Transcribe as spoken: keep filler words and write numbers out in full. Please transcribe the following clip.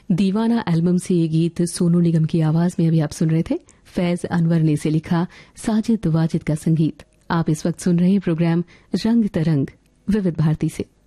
दीवाना एल्बम से ये गीत सोनू निगम की आवाज में अभी आप सुन रहे थे। फैज अनवर ने इसे लिखा, साजिद वाजिद का संगीत। आप इस वक्त सुन रहे हैं प्रोग्राम रंग तरंग विविध भारती से।